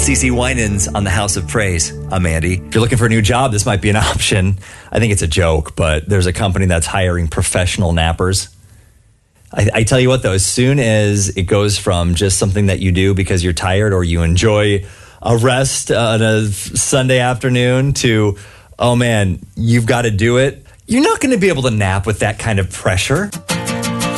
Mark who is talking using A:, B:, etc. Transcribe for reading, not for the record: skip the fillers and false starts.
A: CeCe Winans on the House of Praise. I'm Andy. If you're looking for a new job, this might be an option. I think it's a joke, but there's a company that's hiring professional nappers. I tell you what, though, as soon as it goes from just something that you do because you're tired or you enjoy a rest on a Sunday afternoon to, oh man, you've got to do it, you're not going to be able to nap with that kind of pressure.